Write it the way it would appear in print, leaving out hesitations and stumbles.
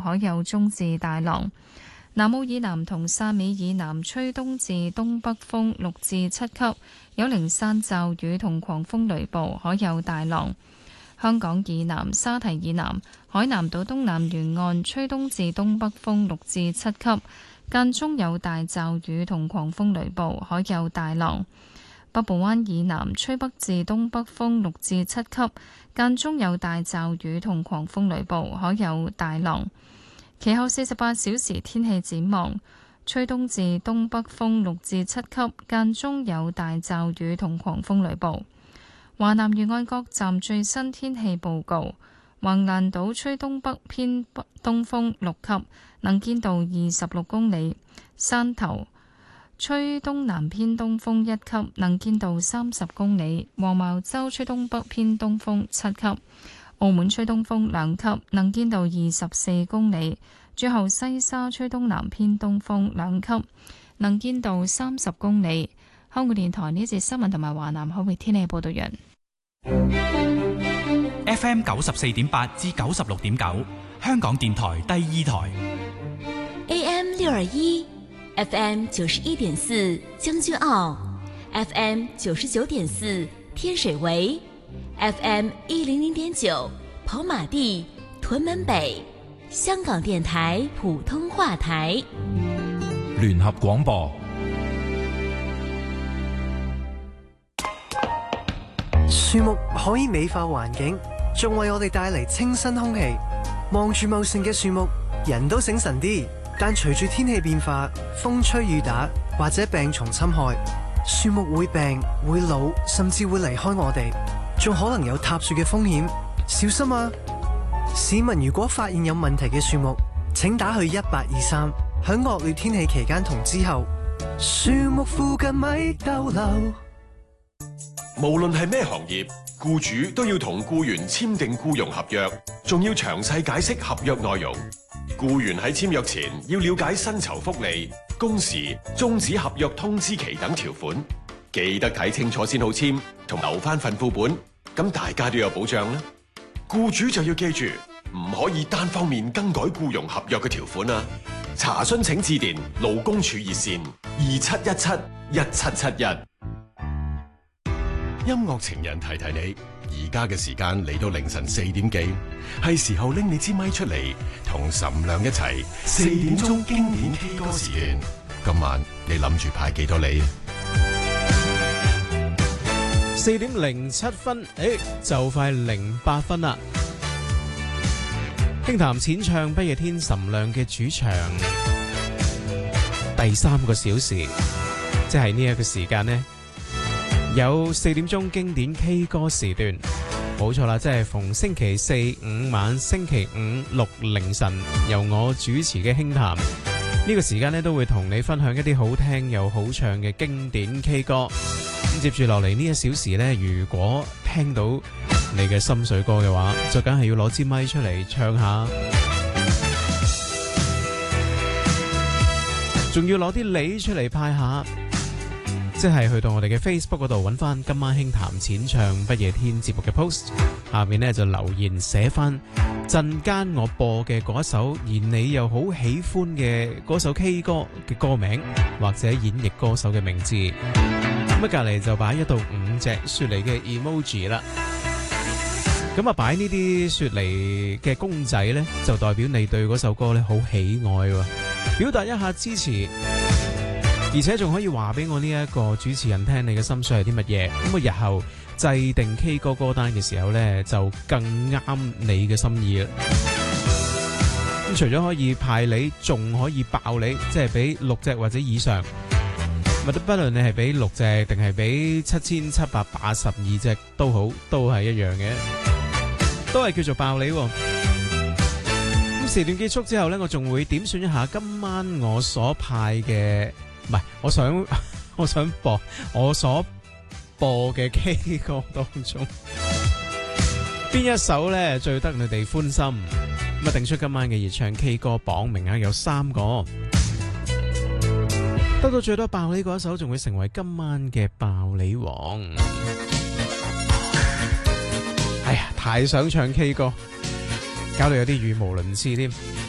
海有中至大浪。南澳以南同汕尾以南吹東至東北風6至7級，有零散驟雨同狂風雷暴，海有大浪。香港以南、沙堤以南、海南島東南沿岸吹東至東北風6至7級，間中有大驟雨同狂風雷暴，海有大浪。北部灣以南吹北至東北風6至7級，間中有大驟雨同狂風雷暴，海有大浪。其後48小時天氣展望，吹東至東北風6至7級，間中有大驟雨同狂風雷暴。華南沿岸各站最新天氣報告：橫瀾島吹東北偏東風6級，能見度26公里；汕頭吹東南偏東風1級，能見度30公里；黃茅洲吹東北偏東風7級；澳門吹東風2級，能見度24公里；最後西沙吹東南偏東風2級，能見度30公里。香港電台呢節新聞同埋華南海域天氣報道完。 FM 94.8至96.9，香港電台第2台。 AM 621 FM 91.4將軍澳 FM 99.4天水圍 FM 100.9跑馬地屯門北，香港電台普通話台。 聯合廣播。 樹木可以美化環境，仲為我哋帶嚟清新空氣。望住茂盛嘅樹木，人都醒神啲。但隨住天氣變化，風吹雨打或者病蟲侵害，樹木會病、會老，甚至會離開我哋，仲可能有塌樹嘅風險。小心啊！市民如果發現有問題嘅樹木，請打去1823。喺惡劣天氣期間同之後，樹木附近咪逗留。 無論係咩行業，僱主都要同僱員簽訂僱傭合約，仲要詳細解釋合約內容。僱員喺簽約前要了解薪酬福利、工時、終止合約通知期等條款，記得睇清楚先好簽，同留翻份副本，咁大家都有保障啦。僱主就要記住，唔可以單方面更改僱傭合約嘅條款啊！查詢請致電勞工處熱線27171771。音樂情人提提你，而家嘅時間嚟到凌晨4點幾，係時候拎你支咪出嚟，同岑亮一齊4點鐘經典 K 歌時段。今晚你諗住派幾多梨 ？4點07分，就快08分啦！輕談淺唱不夜天岑亮嘅主場，第3個小時，即係呢一個時間呢，有4點鐘經典 K 歌時段，冇錯啦，即係逢星期四5晚、星期5、6凌晨，由我主持嘅輕談。呢個時間呢，都會同你分享一啲好聽又好唱嘅經典 K 歌。咁接住落嚟呢1小時呢，如果聽到你嘅心水歌嘅話，就梗係要攞支咪出嚟唱下，仲要攞啲梨出嚟派下。即係去到我哋嘅 Facebook 嗰度揾翻今晚輕談淺唱不夜天節目嘅 post， 下面呢就留言寫翻陣間我播嘅嗰一首而你又好喜歡嘅嗰首 K 歌嘅歌名或者演繹歌手嘅名字，咁啊隔籬就擺1到5隻雪梨嘅 emoji 啦。咁啊擺呢啲雪梨嘅公仔呢，就代表你對嗰首歌呢好喜愛喎，表達一下支持。而且仲可以話俾我呢一個主持人聽你嘅心水係啲乜嘢，咁啊日後制定 K 歌歌單嘅時候呢，就更啱你嘅心意啦。咁除咗可以派你，仲可以爆你，即係俾6隻或者以上，不論你係俾6隻定係俾7782隻都好，都係一樣嘅，都係叫做爆你。咁時段結束之後呢，我仲會點選一下今晚我所派嘅。唔係，我想播我所播嘅 K 歌當中，邊一首咧最得你哋歡心？咁啊，定出今晚嘅熱唱 K 歌榜名額有3個，得到最多爆你嗰一首，仲會成為今晚嘅爆你王。哎呀，太想唱 K 歌，搞到有啲語無倫次添。